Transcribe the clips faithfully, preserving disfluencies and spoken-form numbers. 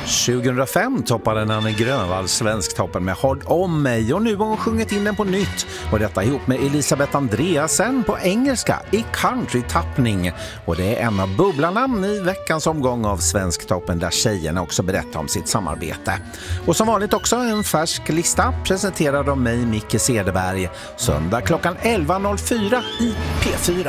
tjugohundrafem toppade Nanne Grönvall Svensktoppen med Håll om mig, och nu har hon sjungit in den på nytt, och detta ihop med Elisabeth Andreasen på engelska i country-tappning. Och det är en av bubblarnamn i veckans omgång av Svensktoppen, där tjejerna också berättar om sitt samarbete. Och som vanligt också en färsk lista presenterad av mig, Micke Cederberg, söndag klockan elva noll fyra i P fyra.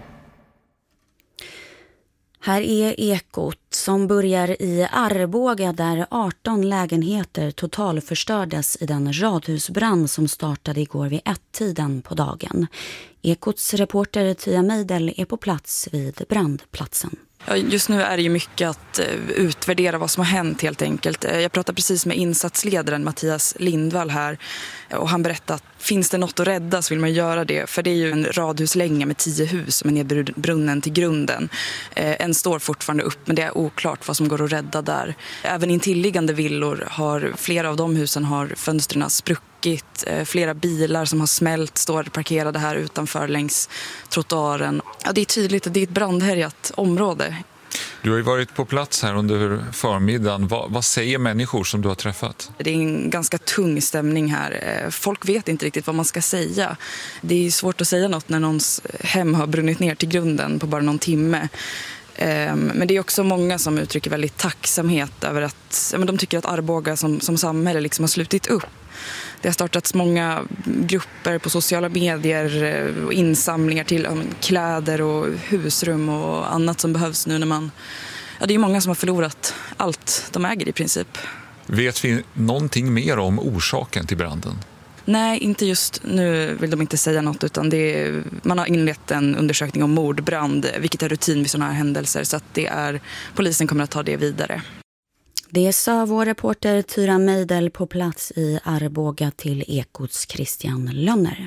Här är Ekot som börjar i Arboga, där arton lägenheter totalförstördes i den radhusbrand som startade igår vid ett-tiden på dagen. Ekots reporter Tia Meidel är på plats vid brandplatsen. Ja, just nu är det ju mycket att utvärdera vad som har hänt helt enkelt. Jag pratade precis med insatsledaren Mattias Lindvall här, och han berättade att finns det något att rädda så vill man göra det. För det är ju en radhuslänga med tio hus som är nedbrunnen till grunden. En står fortfarande upp, men det är oklart vad som går att rädda där. Även intilliggande villor har, flera av de husen har fönstren spruckit. Flera bilar som har smält står parkerade här utanför längs trottoaren. Ja, det är tydligt att det är ett brandhärjat område. Du har ju varit på plats här under förmiddagen. Vad, vad säger människor som du har träffat? Det är en ganska tung stämning här. Folk vet inte riktigt vad man ska säga. Det är svårt att säga något när någons hem har brunnit ner till grunden på bara någon timme. Men det är också många som uttrycker väldigt tacksamhet över att ja, men de tycker att Arboga som, som samhälle liksom har slutit upp. Det har startats många grupper på sociala medier och insamlingar till ja, kläder och husrum och annat som behövs nu när man... Ja, det är många som har förlorat allt de äger i princip. Vet vi någonting mer om orsaken till branden? Nej, inte just nu vill de inte säga något, utan det är, man har inlett en undersökning om mordbrand, vilket är rutin vid sådana här händelser, så att det är, polisen kommer att ta det vidare. Det sa vår reporter Tyra Meidel på plats i Arboga till Ekots Christian Lönner.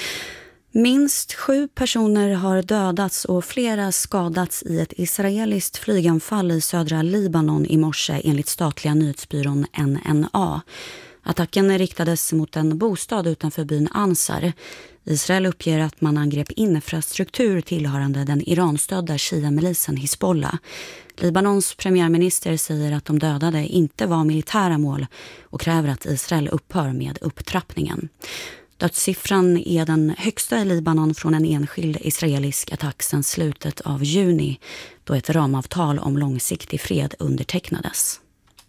Minst sju personer har dödats och flera skadats i ett israeliskt flyganfall i södra Libanon i morse enligt statliga nyhetsbyrån N N A. Attacken riktades mot en bostad utanför byn Ansar. Israel uppger att man angrep infrastruktur tillhörande den Iranstödda Shia-milisen Hizbollah. Libanons premiärminister säger att de dödade inte var militära mål och kräver att Israel upphör med upptrappningen. Dödssiffran är den högsta i Libanon från en enskild israelisk attack sedan slutet av juni, då ett ramavtal om långsiktig fred undertecknades.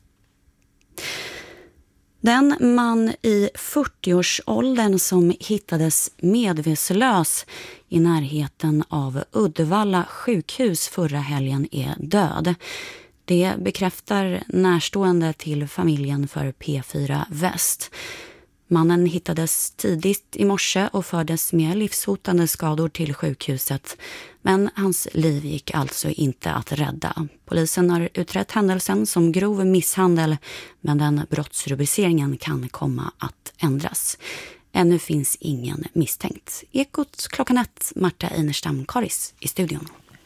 Den man i fyrtioårsåldern som hittades medvetslös i närheten av Uddevalla sjukhus förra helgen är död. Det bekräftar närstående till familjen för P fyra Väst. Mannen hittades tidigt i morse och fördes med livshotande skador till sjukhuset, men hans liv gick alltså inte att rädda. Polisen har utrett händelsen som grov misshandel, men den brottsrubriceringen kan komma att ändras. Ännu finns ingen misstänkt. Ekot klockan ett, Marta Einerstam-Karis i studion.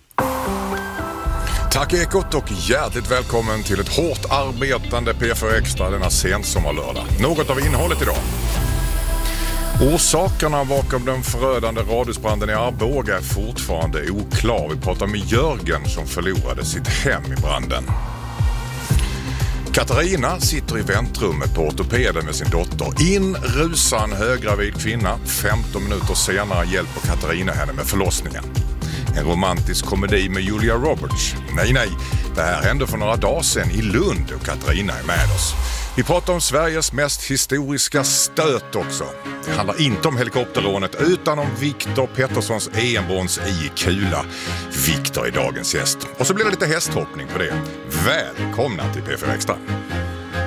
Tack Ekot och hjärtligt välkommen till ett hårt arbetande P fyra Extra denna sensommarlördag. Något av innehållet idag. Orsakerna bakom den förödande radhusbranden i Arboga är fortfarande oklar. Vi pratar med Jörgen som förlorade sitt hem i branden. Katarina sitter i väntrummet på ortopeden med sin dotter. In rusar en höggravid kvinna. femton minuter senare hjälper Katarina henne med förlossningen. En romantisk komedi med Julia Roberts. Nej, nej. Det här hände för några dagar sedan i Lund och Katarina är med oss. Vi pratar om Sveriges mest historiska stöt också. Det handlar inte om helikopterrånet utan om Viktor Petterssons E M-brons i kula. Viktor är dagens gäst. Och så blir det lite hästhoppning på det. Välkomna till P fyra Extra.